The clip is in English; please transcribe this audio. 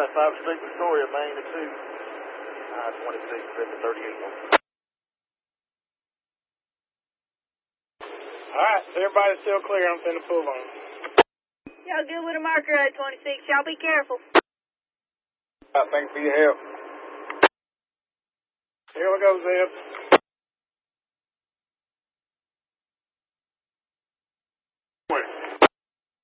5 Street, Victoria, Main to 2. 26, 38. Alright, so everybody's still clear. I'm finna pull on. Y'all good with a marker at 26. Y'all be careful. Thanks for your help. Here we go, Zeb.